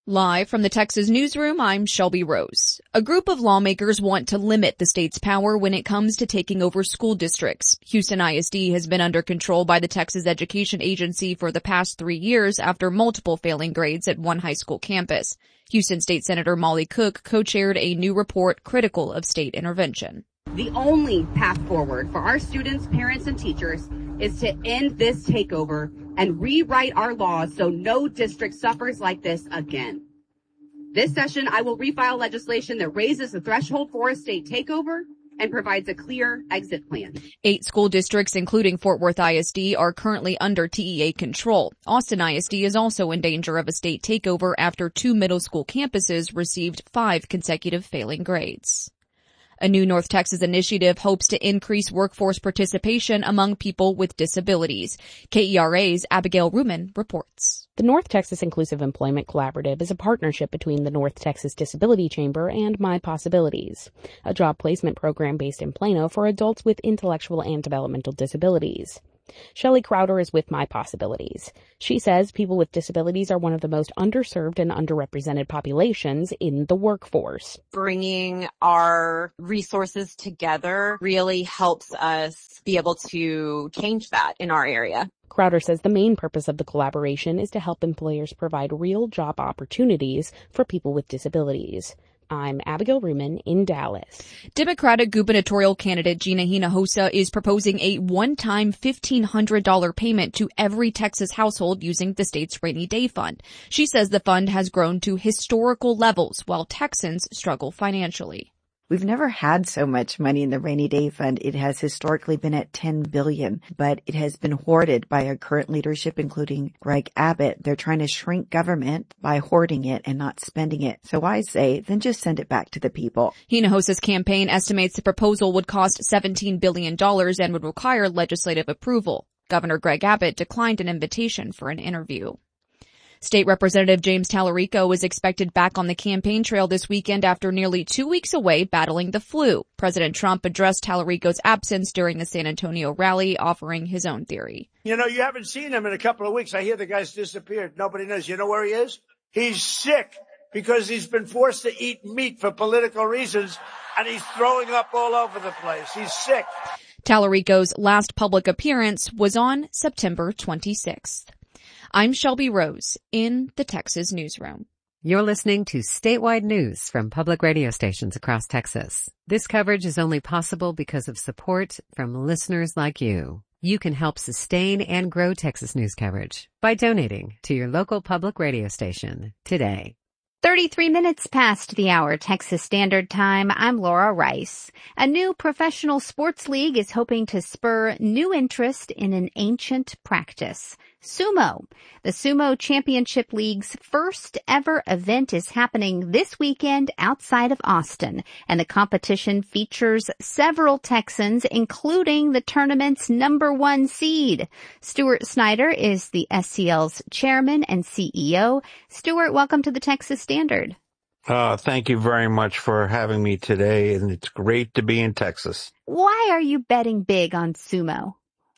Live from the Texas newsroom, I'm Shelby Rose. A group of lawmakers want to limit the state's power when it comes to taking over school districts. Houston ISD has been under control by the Texas Education Agency for the past 3 years after multiple failing grades at one high school campus. Houston State Senator Molly Cook co-chaired a new report critical of state intervention. The only path forward for our students, parents, and teachers is to end this takeover and rewrite our laws so no district suffers like this again. This session, I will refile legislation that raises the threshold for a state takeover and provides a clear exit plan. 8 school districts, including Fort Worth ISD, are currently under TEA control. Austin ISD is also in danger of a state takeover after 2 middle school campuses received 5 consecutive failing grades. A new North Texas initiative hopes to increase workforce participation among people with disabilities. KERA's Abigail Ruman reports. The North Texas Inclusive Employment Collaborative is a partnership between the North Texas Disability Chamber and My Possibilities, a job placement program based in Plano for adults with intellectual and developmental disabilities. Shelley Crowder is with My Possibilities. She says people with disabilities are one of the most underserved and underrepresented populations in the workforce. Bringing our resources together really helps us be able to change that in our area. Crowder says the main purpose of the collaboration is to help employers provide real job opportunities for people with disabilities. I'm Abigail Ruman in Dallas. Democratic gubernatorial candidate Gina Hinojosa is proposing a one-time $1,500 payment to every Texas household using the state's rainy day fund. She says the fund has grown to historical levels while Texans struggle financially. We've never had so much money in the rainy day fund. It has historically been at $10 billion, but it has been hoarded by our current leadership, including Greg Abbott. They're trying to shrink government by hoarding it and not spending it. So I say, then just send it back to the people. Hinojosa's campaign estimates the proposal would cost $17 billion and would require legislative approval. Governor Greg Abbott declined an invitation for an interview. State Representative James Tallarico is expected back on the campaign trail this weekend after nearly 2 weeks away battling the flu. President Trump addressed Tallarico's absence during the San Antonio rally, offering his own theory. You know, you haven't seen him in a couple of weeks. I hear the guy's disappeared. Nobody knows. You know where he is? He's sick because he's been forced to eat meat for political reasons, and he's throwing up all over the place. He's sick. Tallarico's last public appearance was on September 26th. I'm Shelby Rose in the Texas newsroom. You're listening to statewide news from public radio stations across Texas. This coverage is only possible because of support from listeners like you. You can help sustain and grow Texas news coverage by donating to your local public radio station today. 33 minutes past the hour, Texas Standard Time. I'm Laura Rice. A new professional sports league is hoping to spur new interest in an ancient practice, sumo. The Sumo Championship League's first ever event is happening this weekend outside of Austin, and the competition features several Texans, including the tournament's #1 seed. Stuart Snyder is the SCL's chairman and CEO. Stuart, welcome to the Texas Standard. Thank you very much for having me today, and it's great to be in Texas. Why are you betting big on sumo?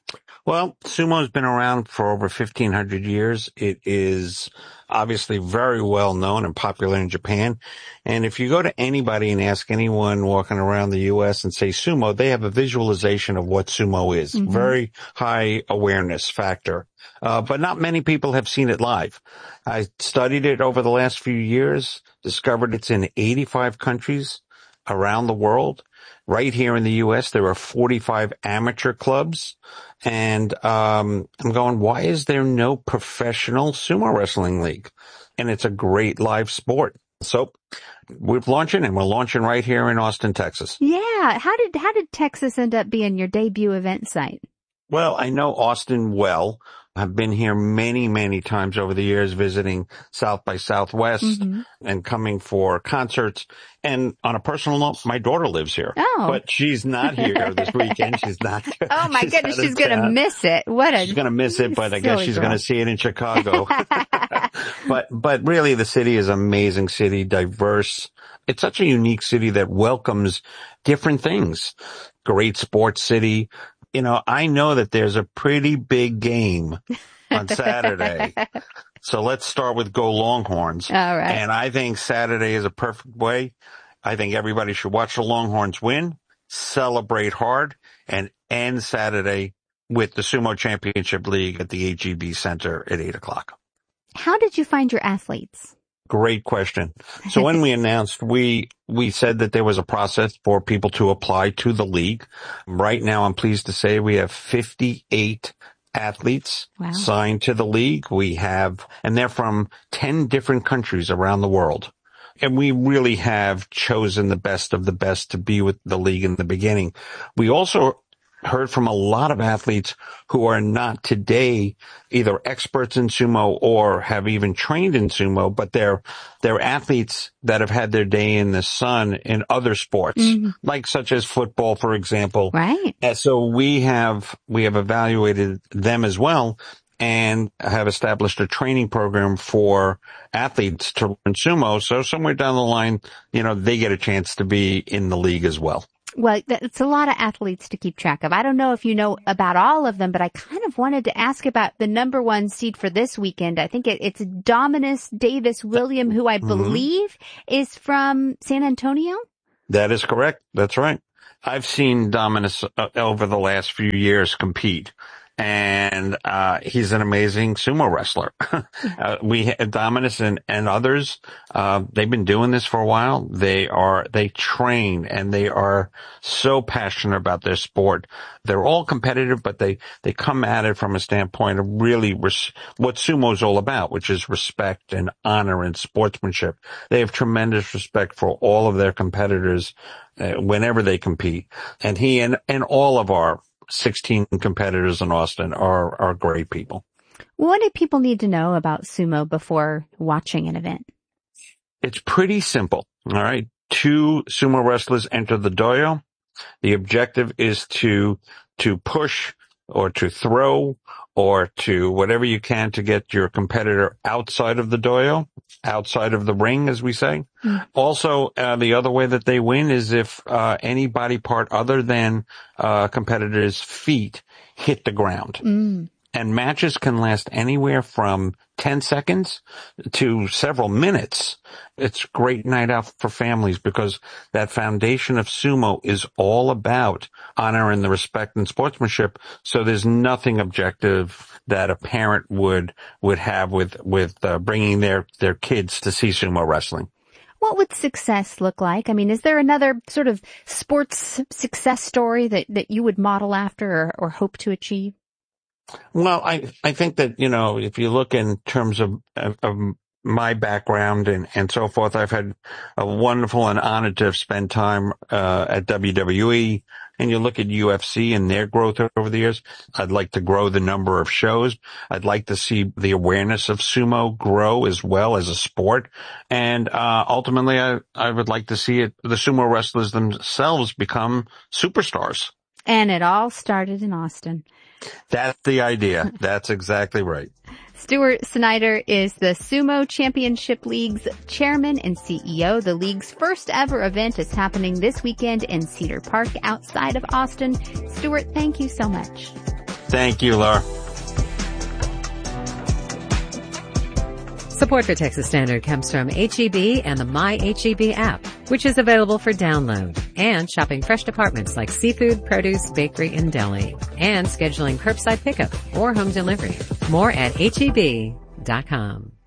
Well, sumo's been around for over 1,500 years. It is obviously very well known and popular in Japan. And if you go to anybody and ask anyone walking around the U.S. and say sumo, they have a visualization of what sumo is. Mm-hmm. Very high awareness factor. But not many people have seen it live. I studied it over the last few years, discovered it's in 85 countries around the world. Right here in the U.S., there are 45 amateur clubs. And I'm going, why is there no professional sumo wrestling league? And it's a great live sport. So we're launching, and we're launching right here in Austin, Texas. Yeah. How did Texas end up being your debut event site? Well, I know Austin well. I've been here many, many times over the years visiting South by Southwest and coming for concerts. And on a personal note, my daughter lives here. Oh. But she's not here this weekend. She's not. Oh my goodness, she's going to miss it. She's going to miss it, but I guess she's going to see it in Chicago. But really the city is an amazing city, diverse. It's such a unique city that welcomes different things. Great sports city. You know, I know that there's a pretty big game on Saturday. So let's start with Go Longhorns. All right. And I think Saturday is a perfect way. I think everybody should watch the Longhorns win, celebrate hard, and end Saturday with the Sumo Championship League at the HEB Center at 8 o'clock. How did you find your athletes? Great question. So when we announced, we said that there was a process for people to apply to the league. Right now, I'm pleased to say we have 58 athletes signed to the league. And they're from 10 different countries around the world. And we really have chosen the best of the best to be with the league in the beginning. We also heard from a lot of athletes who are not today either experts in sumo or have even trained in sumo, but they're athletes that have had their day in the sun in other sports, like such as football, for example. Right. And so we have evaluated them as well and have established a training program for athletes to learn sumo. So somewhere down the line, they get a chance to be in the league as well. Well, it's a lot of athletes to keep track of. I don't know if you know about all of them, but I kind of wanted to ask about the number one seed for this weekend. I think it's Dominus Davis William, who I believe is from San Antonio. That is correct. That's right. I've seen Dominus over the last few years compete. And he's an amazing sumo wrestler. Dominus and others, they've been doing this for a while. They train and they are so passionate about their sport. They're all competitive, but they come at it from a standpoint of really what sumo is all about, which is respect and honor and sportsmanship. They have tremendous respect for all of their competitors whenever they compete. And he and all of our 16 competitors in Austin are great people. What do people need to know about sumo before watching an event? It's pretty simple. All right. 2 sumo wrestlers enter the dojo. The objective is to push or to throw or to whatever you can to get your competitor outside of the dojo, outside of the ring, as we say. Also, the other way that they win is if any body part other than competitor's feet hit the ground. And matches can last anywhere from 10 seconds to several minutes. It's a great night out for families because that foundation of sumo is all about honor and the respect and sportsmanship. So there's nothing objective that a parent would have with bringing their kids to see sumo wrestling. What would success look like? I mean, is there another sort of sports success story that you would model after or hope to achieve? Well, I think that, if you look in terms of my background and so forth, I've had a wonderful and honored to have spent time at WWE, and you look at UFC and their growth over the years. I'd like to grow the number of shows. I'd like to see the awareness of sumo grow as well as a sport. And ultimately, I would like to see the sumo wrestlers themselves become superstars. And it all started in Austin. That's the idea. That's exactly right. Stuart Snyder is the Sumo Championship League's chairman and CEO. The league's first ever event is happening this weekend in Cedar Park outside of Austin. Stuart, thank you so much. Thank you, Laura. Support for Texas Standard comes from HEB and the My HEB app, which is available for download, and shopping fresh departments like seafood, produce, bakery, and deli, and scheduling curbside pickup or home delivery. More at HEB.com.